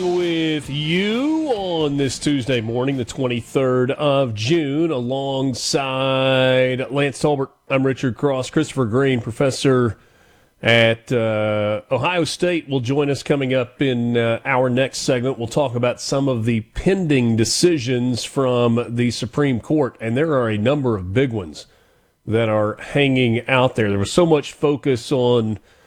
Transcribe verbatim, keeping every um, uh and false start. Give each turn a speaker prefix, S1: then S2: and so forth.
S1: With you on this Tuesday morning, the twenty-third of June, alongside Lance Tolbert. I'm Richard Cross. Christopher Green, professor at uh, Ohio State, will join us coming up in uh, our next segment. We'll talk about some of the pending decisions from the Supreme Court, and there are a number of big ones that are hanging out there. There was so much focus on